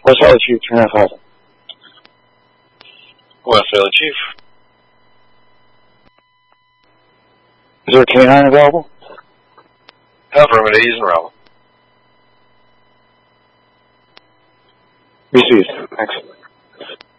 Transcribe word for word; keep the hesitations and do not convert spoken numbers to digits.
West Valley Chief, two nine five. West Valley Chief. Is there a canine available? Affirmative, he's in route. Received. Thanks.